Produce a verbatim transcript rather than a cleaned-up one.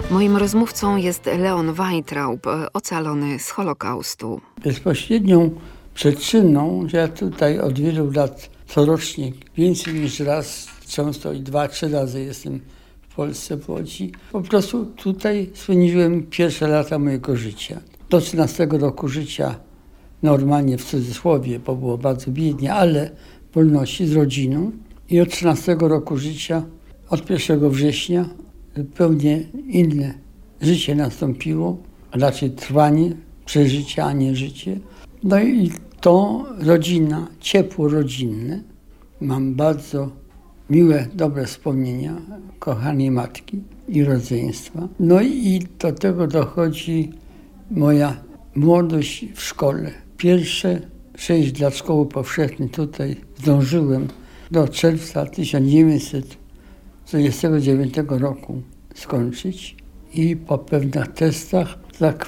Moim rozmówcą jest Leon Weintraub, ocalony z Holokaustu. Bezpośrednią przyczyną, że ja tutaj od wielu lat corocznie więcej niż raz, często i dwa, trzy razy jestem w Polsce, w Łodzi. Po prostu tutaj spędziłem pierwsze lata mojego życia. Do trzynastego roku życia normalnie w cudzysłowie, bo było bardzo biednie, ale w wolności z rodziną. I od trzynastego roku życia, od pierwszego września, zupełnie inne życie nastąpiło, a raczej trwanie, przeżycie, a nie życie. No i to rodzina, ciepło rodzinne. Mam bardzo miłe, dobre wspomnienia kochanej matki i rodzeństwa. No i do tego dochodzi moja młodość w szkole. Pierwsze sześć lat szkoły powszechnej tutaj zdążyłem do czerwca tysiąc dziewięćset czterdziestego dziewiątego roku skończyć i po pewnych testach